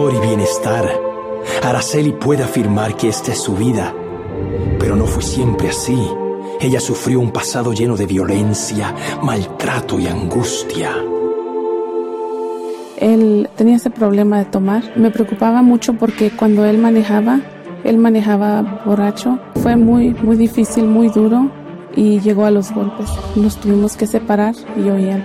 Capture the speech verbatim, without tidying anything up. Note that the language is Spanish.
y bienestar. Araceli puede afirmar que esta es su vida, pero no fue siempre así. Ella sufrió un pasado lleno de violencia, maltrato y angustia. Él tenía ese problema de tomar. Me preocupaba mucho porque cuando él manejaba, él manejaba borracho. Fue muy, muy difícil, muy duro y llegó a los golpes. Nos tuvimos que separar, yo y él.